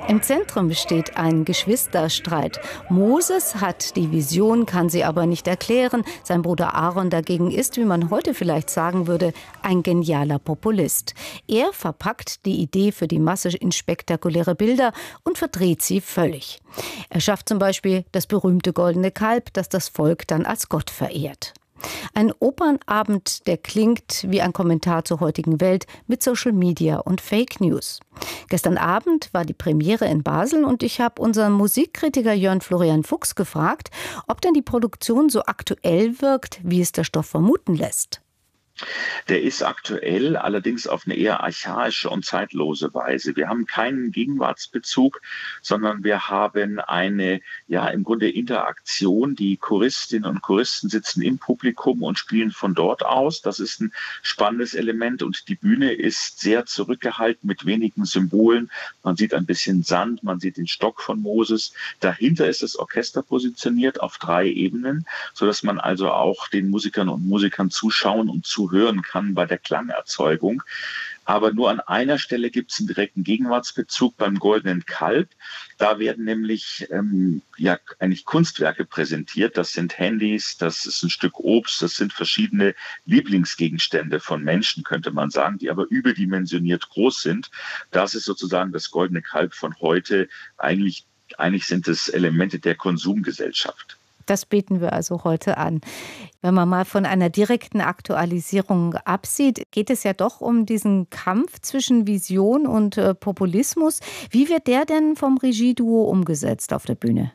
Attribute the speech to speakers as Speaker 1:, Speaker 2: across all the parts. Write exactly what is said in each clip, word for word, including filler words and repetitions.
Speaker 1: Im Zentrum steht ein Geschwisterstreit. Moses hat die Vision, kann sie aber nicht erklären. Sein Bruder Aaron dagegen ist, wie man heute vielleicht sagen würde, ein genialer Populist. Er verpackt die Idee für die Masse in spektakuläre Bilder und verdreht sie völlig. Er schafft zum Beispiel das berühmte goldene Kalb, das das Volk dann als Gott verehrt. Ein Opernabend, der klingt wie ein Kommentar zur heutigen Welt mit Social Media und Fake News. Gestern Abend war die Premiere in Basel und ich habe unseren Musikkritiker Jörn Florian Fuchs gefragt, ob denn die Produktion so aktuell wirkt, wie es der Stoff vermuten lässt.
Speaker 2: Der ist aktuell, allerdings auf eine eher archaische und zeitlose Weise. Wir haben keinen Gegenwartsbezug, sondern wir haben eine, ja, im Grunde Interaktion. Die Choristinnen und Choristen sitzen im Publikum und spielen von dort aus. Das ist ein spannendes Element und die Bühne ist sehr zurückgehalten mit wenigen Symbolen. Man sieht ein bisschen Sand, man sieht den Stock von Moses. Dahinter ist das Orchester positioniert auf drei Ebenen, sodass man also auch den Musikern und Musikern zuschauen und zuhören hören kann bei der Klangerzeugung. Aber nur an einer Stelle gibt es einen direkten Gegenwartsbezug beim Goldenen Kalb. Da werden nämlich ähm, ja eigentlich Kunstwerke präsentiert. Das sind Handys, das ist ein Stück Obst, das sind verschiedene Lieblingsgegenstände von Menschen, könnte man sagen, die aber überdimensioniert groß sind. Das ist sozusagen das Goldene Kalb von heute. Eigentlich, eigentlich sind es Elemente der Konsumgesellschaft.
Speaker 1: Das beten wir also heute an. Wenn man mal von einer direkten Aktualisierung absieht, geht es ja doch um diesen Kampf zwischen Vision und äh, Populismus. Wie wird der denn vom Regieduo umgesetzt auf der Bühne?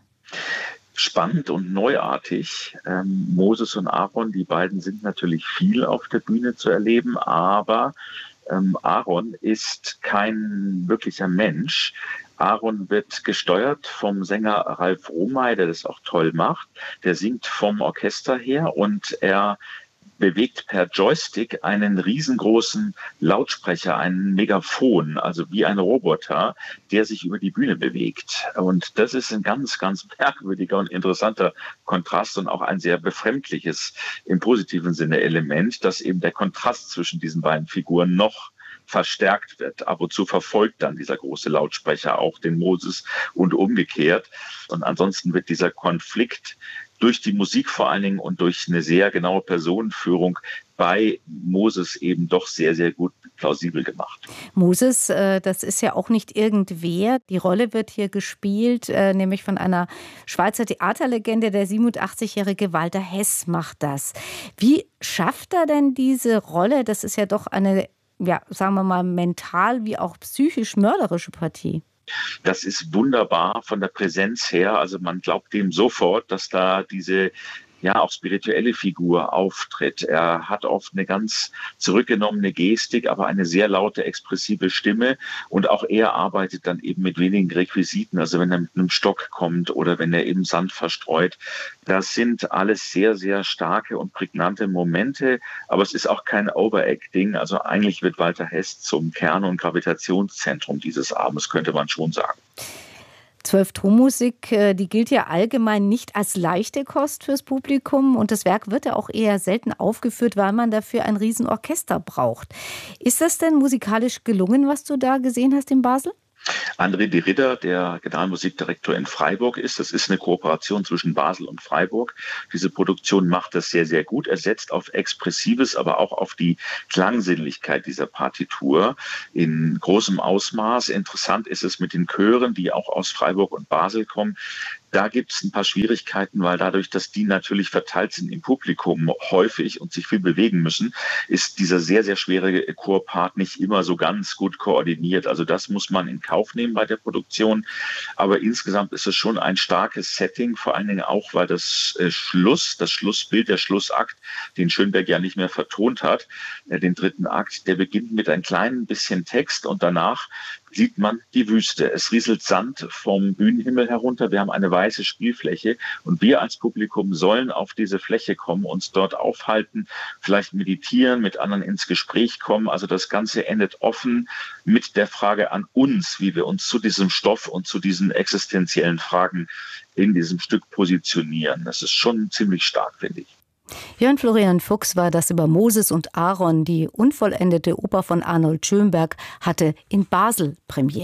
Speaker 2: Spannend und neuartig. Ähm, Moses und Aaron, die beiden sind natürlich viel auf der Bühne zu erleben, aber ähm, Aaron ist kein wirklicher Mensch. Aaron wird gesteuert vom Sänger Ralf Romay, der das auch toll macht. Der singt vom Orchester her und er bewegt per Joystick einen riesengroßen Lautsprecher, einen Megafon, also wie ein Roboter, der sich über die Bühne bewegt. Und das ist ein ganz, ganz merkwürdiger und interessanter Kontrast und auch ein sehr befremdliches, im positiven Sinne Element, dass eben der Kontrast zwischen diesen beiden Figuren noch verstärkt wird. Ab und zu verfolgt dann dieser große Lautsprecher auch den Moses und umgekehrt. Und ansonsten wird dieser Konflikt durch die Musik vor allen Dingen und durch eine sehr genaue Personenführung bei Moses eben doch sehr, sehr gut plausibel gemacht.
Speaker 1: Moses, äh, das ist ja auch nicht irgendwer. Die Rolle wird hier gespielt, äh, nämlich von einer Schweizer Theaterlegende. Der siebenundachtzigjährige Walter Hess macht das. Wie schafft er denn diese Rolle? Das ist ja doch eine, ja, sagen wir mal, mental wie auch psychisch mörderische Partie.
Speaker 2: Das ist wunderbar von der Präsenz her. Also man glaubt dem sofort, dass da diese ja auch spirituelle Figur auftritt. Er hat oft eine ganz zurückgenommene Gestik, aber eine sehr laute, expressive Stimme. Und auch er arbeitet dann eben mit wenigen Requisiten. Also wenn er mit einem Stock kommt oder wenn er eben Sand verstreut. Das sind alles sehr, sehr starke und prägnante Momente. Aber es ist auch kein Overacting. Also eigentlich wird Walter Hess zum Kern- und Gravitationszentrum dieses Abends, könnte man schon sagen.
Speaker 1: Zwölftonmusik, die gilt ja allgemein nicht als leichte Kost fürs Publikum und das Werk wird ja auch eher selten aufgeführt, weil man dafür ein Riesenorchester braucht. Ist das denn musikalisch gelungen, was du da gesehen hast in Basel?
Speaker 2: André de Ridder, der Generalmusikdirektor in Freiburg ist. Das ist eine Kooperation zwischen Basel und Freiburg. Diese Produktion macht das sehr, sehr gut. Er setzt auf Expressives, aber auch auf die Klangsinnlichkeit dieser Partitur in großem Ausmaß. Interessant ist es mit den Chören, die auch aus Freiburg und Basel kommen. Da gibt es ein paar Schwierigkeiten, weil dadurch, dass die natürlich verteilt sind im Publikum häufig und sich viel bewegen müssen, ist dieser sehr, sehr schwere Chorpart nicht immer so ganz gut koordiniert. Also das muss man in Kauf nehmen bei der Produktion. Aber insgesamt ist es schon ein starkes Setting, vor allen Dingen auch, weil das äh, Schluss, das Schlussbild, der Schlussakt, den Schönberg ja nicht mehr vertont hat, äh, den dritten Akt, der beginnt mit ein klein bisschen Text und danach sieht man die Wüste. Es rieselt Sand vom Bühnenhimmel herunter. Wir haben eine weiße Spielfläche und wir als Publikum sollen auf diese Fläche kommen, uns dort aufhalten, vielleicht meditieren, mit anderen ins Gespräch kommen. Also das Ganze endet offen mit der Frage an uns, wie wir uns zu diesem Stoff und zu diesen existenziellen Fragen in diesem Stück positionieren. Das ist schon ziemlich stark, finde ich.
Speaker 1: Jörn Florian Fuchs war das über Moses und Aaron. Die unvollendete Oper von Arnold Schönberg hatte in Basel Premiere.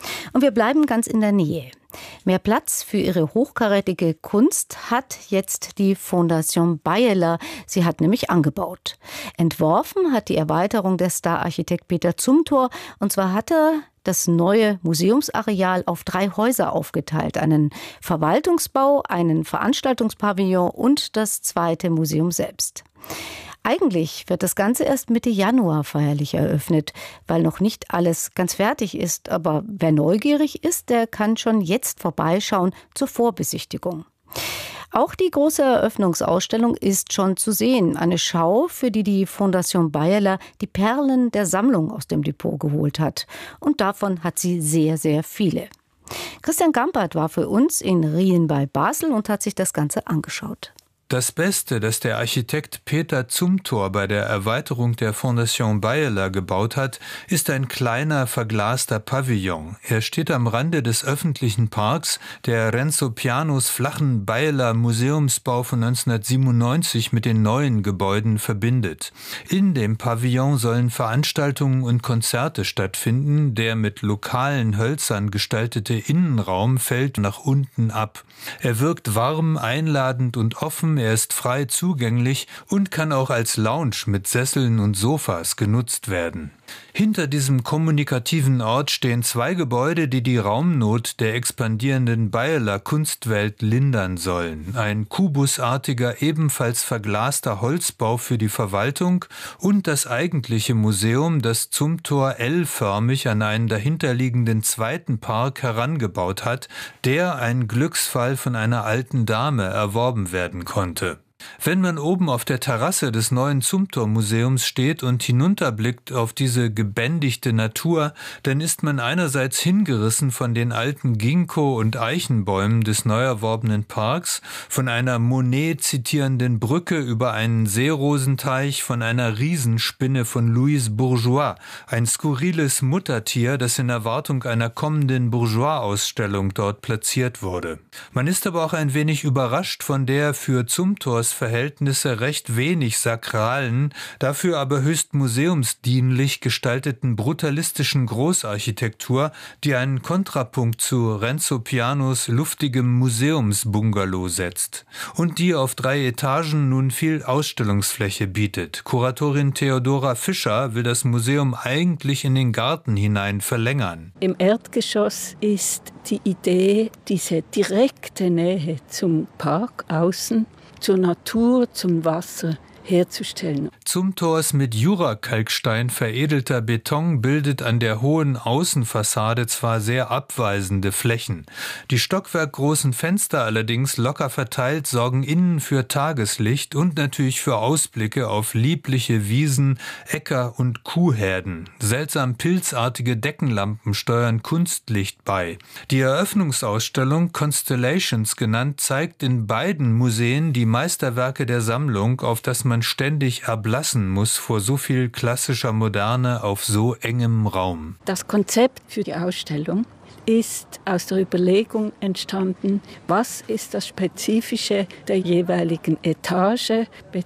Speaker 1: Und wir bleiben ganz in der Nähe. Mehr Platz für ihre hochkarätige Kunst hat jetzt die Fondation Beyeler. Sie hat nämlich angebaut. Entworfen hat die Erweiterung der Star-Architekt Peter Zumthor. Und zwar hat er das neue Museumsareal auf drei Häuser aufgeteilt. Einen Verwaltungsbau, einen Veranstaltungspavillon und das zweite Museum selbst. Eigentlich wird das Ganze erst Mitte Januar feierlich eröffnet, weil noch nicht alles ganz fertig ist. Aber wer neugierig ist, der kann schon jetzt vorbeischauen zur Vorbesichtigung. Auch die große Eröffnungsausstellung ist schon zu sehen. Eine Schau, für die die Fondation Beyeler die Perlen der Sammlung aus dem Depot geholt hat. Und davon hat sie sehr, sehr viele. Christian Gampert war für uns in Rien bei Basel und hat sich das Ganze angeschaut.
Speaker 3: Das Beste, das der Architekt Peter Zumthor bei der Erweiterung der Fondation Beyeler gebaut hat, ist ein kleiner, verglaster Pavillon. Er steht am Rande des öffentlichen Parks, der Renzo Pianos flachen Beyeler Museumsbau von neunzehnhundertsiebenundneunzig mit den neuen Gebäuden verbindet. In dem Pavillon sollen Veranstaltungen und Konzerte stattfinden. Der mit lokalen Hölzern gestaltete Innenraum fällt nach unten ab. Er wirkt warm, einladend und offen. Er ist frei zugänglich und kann auch als Lounge mit Sesseln und Sofas genutzt werden. Hinter diesem kommunikativen Ort stehen zwei Gebäude, die die Raumnot der expandierenden Beyeler Kunstwelt lindern sollen. Ein kubusartiger, ebenfalls verglaster Holzbau für die Verwaltung und das eigentliche Museum, das Zumthor L-förmig an einen dahinterliegenden zweiten Park herangebaut hat, der ein Glücksfall von einer alten Dame erworben werden konnte. Wenn man oben auf der Terrasse des neuen Zumthor-Museums steht und hinunterblickt auf diese gebändigte Natur, dann ist man einerseits hingerissen von den alten Ginkgo- und Eichenbäumen des neu erworbenen Parks, von einer Monet zitierenden Brücke über einen Seerosenteich, von einer Riesenspinne von Louise Bourgeois, ein skurriles Muttertier, das in Erwartung einer kommenden Bourgeois-Ausstellung dort platziert wurde. Man ist aber auch ein wenig überrascht von der für Zumthors Verhältnisse recht wenig sakralen, dafür aber höchst museumsdienlich gestalteten brutalistischen Großarchitektur, die einen Kontrapunkt zu Renzo Pianos luftigem Museumsbungalow setzt und die auf drei Etagen nun viel Ausstellungsfläche bietet. Kuratorin Theodora Fischer will das Museum eigentlich in den Garten hinein verlängern.
Speaker 4: Im Erdgeschoss ist die Idee, diese direkte Nähe zum Park außen, zur Natur, zum Wasser herzustellen.
Speaker 3: Zumthors mit Jurakalkstein veredelter Beton bildet an der hohen Außenfassade zwar sehr abweisende Flächen. Die stockwerkgroßen Fenster allerdings locker verteilt sorgen innen für Tageslicht und natürlich für Ausblicke auf liebliche Wiesen, Äcker und Kuhherden. Seltsam pilzartige Deckenlampen steuern Kunstlicht bei. Die Eröffnungsausstellung, Constellations genannt, zeigt in beiden Museen die Meisterwerke der Sammlung, auf das man ständig erblassen muss vor so viel klassischer Moderne auf so engem Raum.
Speaker 4: Das Konzept für die Ausstellung ist aus der Überlegung entstanden, was ist das Spezifische der jeweiligen Etage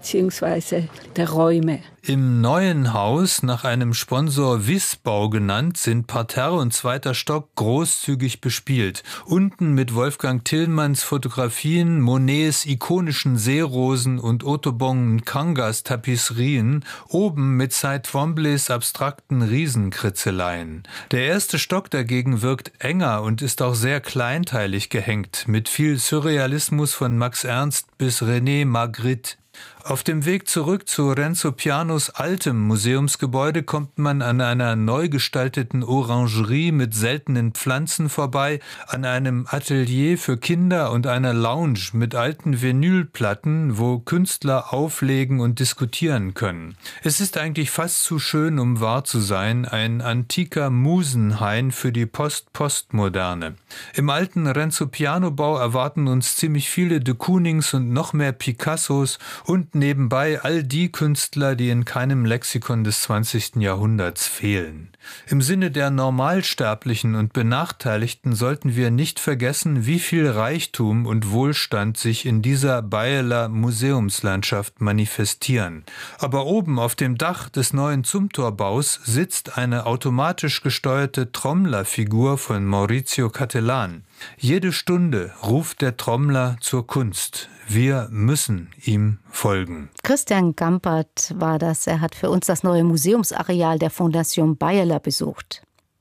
Speaker 4: bzw. der Räume.
Speaker 3: Im neuen Haus, nach einem Sponsor Wissbau genannt, sind Parterre und zweiter Stock großzügig bespielt. Unten mit Wolfgang Tillmanns Fotografien, Monets ikonischen Seerosen und Autubon Nkangas Tapisserien, oben mit Cy Twombleys abstrakten Riesenkritzeleien. Der erste Stock dagegen wirkt enger und ist auch sehr kleinteilig gehängt, mit viel Surrealismus von Max Ernst bis René Magritte. Auf dem Weg zurück zu Renzo Pianos altem Museumsgebäude kommt man an einer neu gestalteten Orangerie mit seltenen Pflanzen vorbei, an einem Atelier für Kinder und einer Lounge mit alten Vinylplatten, wo Künstler auflegen und diskutieren können. Es ist eigentlich fast zu schön, um wahr zu sein, ein antiker Musenhain für die Post-Postmoderne. Im alten Renzo Piano Bau erwarten uns ziemlich viele de Koonings und noch mehr Picassos und nebenbei all die Künstler, die in keinem Lexikon des zwanzigsten Jahrhunderts fehlen. Im Sinne der Normalsterblichen und Benachteiligten sollten wir nicht vergessen, wie viel Reichtum und Wohlstand sich in dieser Bayeler Museumslandschaft manifestieren. Aber oben auf dem Dach des neuen Zumthorbaus sitzt eine automatisch gesteuerte Trommlerfigur von Maurizio Cattelan. Jede Stunde ruft der Trommler zur Kunst. Wir müssen ihm folgen.
Speaker 1: Christian Gampert war das. Er hat für uns das neue Museumsareal der Fondation Bayeler besucht.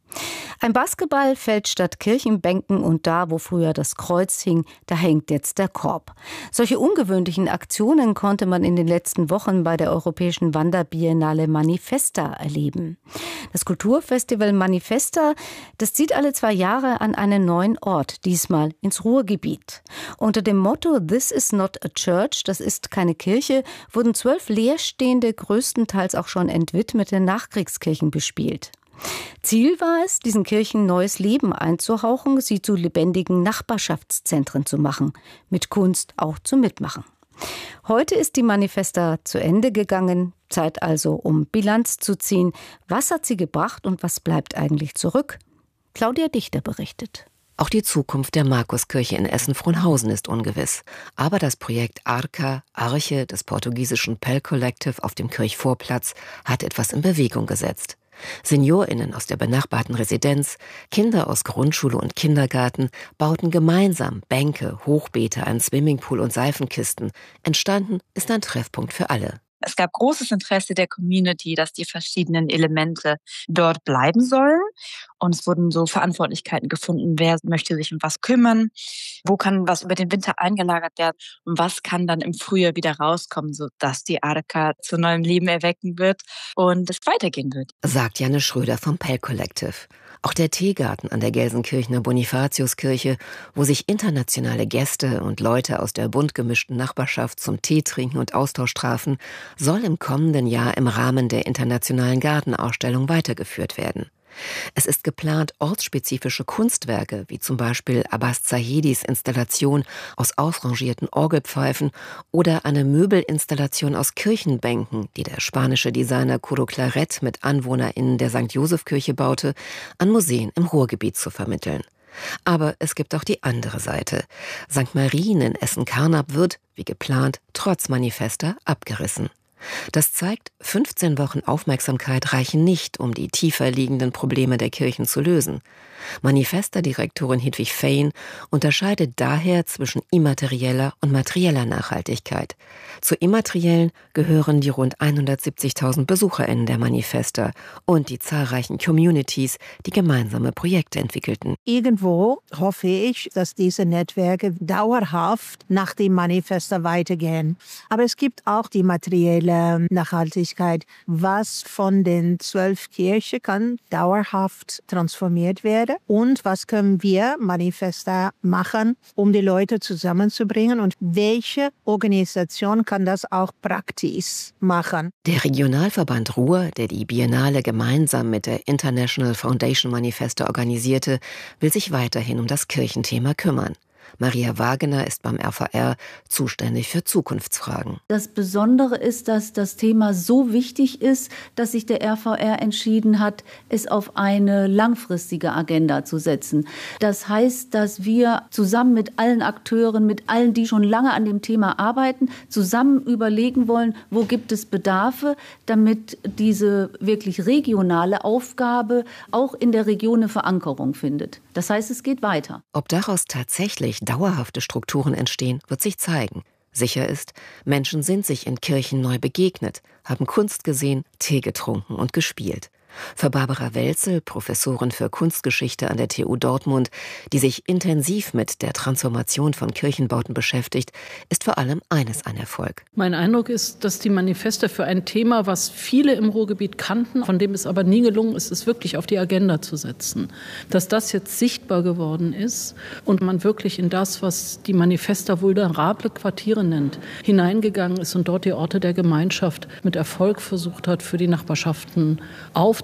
Speaker 1: Ein Basketball fällt statt Kirchenbänken und da, wo früher das Kreuz hing, da hängt jetzt der Korb. Solche ungewöhnlichen Aktionen konnte man in den letzten Wochen bei der Europäischen Wanderbiennale Manifesta erleben. Das Kulturfestival Manifesta, das zieht alle zwei Jahre an einen neuen Ort, diesmal ins Ruhrgebiet. Unter dem Motto "This is not a church", das ist keine Kirche, wurden zwölf leerstehende, größtenteils auch schon entwidmete Nachkriegskirchen bespielt. Ziel war es, diesen Kirchen neues Leben einzuhauchen, sie zu lebendigen Nachbarschaftszentren zu machen, mit Kunst auch zum Mitmachen. Heute ist die Manifesta zu Ende gegangen, Zeit also, um Bilanz zu ziehen. Was hat sie gebracht und was bleibt eigentlich zurück? Claudia Dichter berichtet.
Speaker 5: Auch die Zukunft der Markuskirche in Essen-Frohnhausen ist ungewiss. Aber das Projekt Arca, Arche des portugiesischen Pell Collective auf dem Kirchvorplatz, hat etwas in Bewegung gesetzt. SeniorInnen aus der benachbarten Residenz, Kinder aus Grundschule und Kindergarten bauten gemeinsam Bänke, Hochbeete, einen Swimmingpool und Seifenkisten. Entstanden ist ein Treffpunkt für alle.
Speaker 6: Es gab großes Interesse der Community, dass die verschiedenen Elemente dort bleiben sollen. Und es wurden so Verantwortlichkeiten gefunden, wer möchte sich um was kümmern, wo kann was über den Winter eingelagert werden und was kann dann im Frühjahr wieder rauskommen, sodass die Arca zu neuem Leben erwecken wird und es weitergehen wird.
Speaker 5: Sagt Janne Schröder vom Pell Collective. Auch der Teegarten an der Gelsenkirchener Bonifatiuskirche, wo sich internationale Gäste und Leute aus der bunt gemischten Nachbarschaft zum Tee trinken und Austausch trafen, soll im kommenden Jahr im Rahmen der internationalen Gartenausstellung weitergeführt werden. Es ist geplant, ortsspezifische Kunstwerke, wie zum Beispiel Abbas Zahedis Installation aus ausrangierten Orgelpfeifen oder eine Möbelinstallation aus Kirchenbänken, die der spanische Designer Curo Claret mit AnwohnerInnen der Sankt Joseph-Kirche baute, an Museen im Ruhrgebiet zu vermitteln. Aber es gibt auch die andere Seite. Sankt Marien in Essen-Karnap wird, wie geplant, trotz Manifesta abgerissen. Das zeigt, fünfzehn Wochen Aufmerksamkeit reichen nicht, um die tiefer liegenden Probleme der Kirchen zu lösen. Manifesta-Direktorin Hedwig Fein unterscheidet daher zwischen immaterieller und materieller Nachhaltigkeit. Zur immateriellen gehören die rund hundertsiebzigtausend BesucherInnen der Manifesta und die zahlreichen Communities, die gemeinsame Projekte entwickelten.
Speaker 7: Irgendwo hoffe ich, dass diese Netzwerke dauerhaft nach dem Manifesta weitergehen. Aber es gibt auch die materielle Nachhaltigkeit. Was von den zwölf Kirchen kann dauerhaft transformiert werden? Und was können wir Manifesta machen, um die Leute zusammenzubringen? Und welche Organisation kann das auch praktisch machen?
Speaker 5: Der Regionalverband Ruhr, der die Biennale gemeinsam mit der International Foundation Manifesta organisierte, will sich weiterhin um das Kirchenthema kümmern. Maria Wagener ist beim R V R zuständig für Zukunftsfragen.
Speaker 8: Das Besondere ist, dass das Thema so wichtig ist, dass sich der R V R entschieden hat, es auf eine langfristige Agenda zu setzen. Das heißt, dass wir zusammen mit allen Akteuren, mit allen, die schon lange an dem Thema arbeiten, zusammen überlegen wollen, wo gibt es Bedarfe, damit diese wirklich regionale Aufgabe auch in der Region eine Verankerung findet. Das heißt, es geht weiter.
Speaker 5: Ob daraus tatsächlich dauerhafte Strukturen entstehen, wird sich zeigen. Sicher ist, Menschen sind sich in Kirchen neu begegnet, haben Kunst gesehen, Tee getrunken und gespielt. Für Barbara Welzel, Professorin für Kunstgeschichte an der T U Dortmund, die sich intensiv mit der Transformation von Kirchenbauten beschäftigt, ist vor allem eines ein Erfolg.
Speaker 9: Mein Eindruck ist, dass die Manifeste für ein Thema, was viele im Ruhrgebiet kannten, von dem es aber nie gelungen ist, es wirklich auf die Agenda zu setzen, dass das jetzt sichtbar geworden ist und man wirklich in das, was die Manifesta vulnerable Quartiere nennt, hineingegangen ist und dort die Orte der Gemeinschaft mit Erfolg versucht hat, für die Nachbarschaften aufzubauen.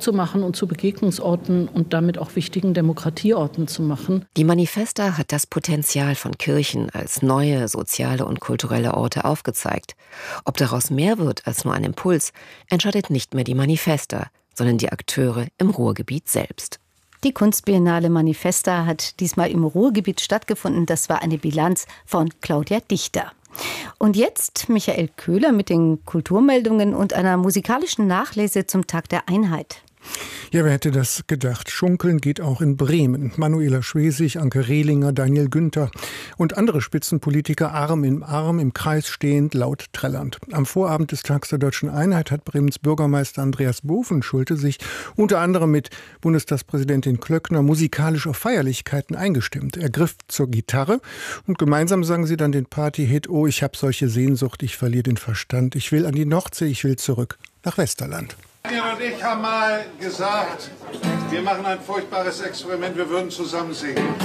Speaker 9: aufzumachen und zu Begegnungsorten und damit auch wichtigen Demokratieorten zu machen.
Speaker 5: Die Manifesta hat das Potenzial von Kirchen als neue soziale und kulturelle Orte aufgezeigt. Ob daraus mehr wird als nur ein Impuls, entscheidet nicht mehr die Manifesta, sondern die Akteure im Ruhrgebiet selbst.
Speaker 1: Die Kunstbiennale Manifesta hat diesmal im Ruhrgebiet stattgefunden. Das war eine Bilanz von Claudia Dichter. Und jetzt Michael Köhler mit den Kulturmeldungen und einer musikalischen Nachlese zum Tag der Einheit.
Speaker 10: Ja, wer hätte das gedacht? Schunkeln geht auch in Bremen. Manuela Schwesig, Anke Rehlinger, Daniel Günther und andere Spitzenpolitiker Arm in Arm im Kreis stehend, laut trällernd. Am Vorabend des Tags der Deutschen Einheit hat Bremens Bürgermeister Andreas Bovenschulte sich unter anderem mit Bundestagspräsidentin Klöckner musikalisch auf Feierlichkeiten eingestimmt. Er griff zur Gitarre und gemeinsam sangen sie dann den Party-Hit Oh, ich hab solche Sehnsucht, ich verliere den Verstand. Ich will an die Nordsee, ich will zurück nach Westerland.
Speaker 11: Daniel und ich haben mal gesagt, wir machen ein furchtbares Experiment, wir würden zusammen singen.